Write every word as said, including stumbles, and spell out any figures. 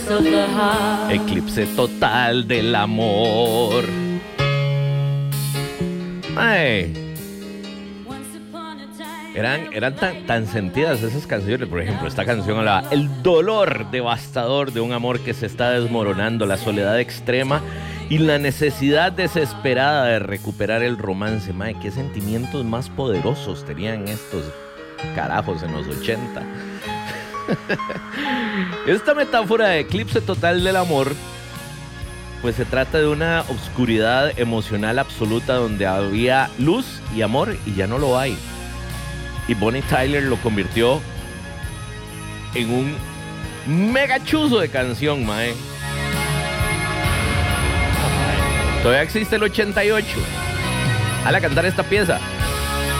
Eclipse total del amor. Ay. Eran, eran tan, tan sentidas esas canciones. Por ejemplo, esta canción hablaba el dolor devastador de un amor que se está desmoronando, la soledad extrema y la necesidad desesperada de recuperar el romance. Mae, qué sentimientos más poderosos tenían estos carajos en los ochenta. Esta metáfora de eclipse total del amor, pues se trata de una oscuridad emocional absoluta donde había luz y amor y ya no lo hay. Y Bonnie Tyler lo convirtió en un mega chuzo de canción, mae. Todavía existe el ochenta y ocho. A la cantar esta pieza.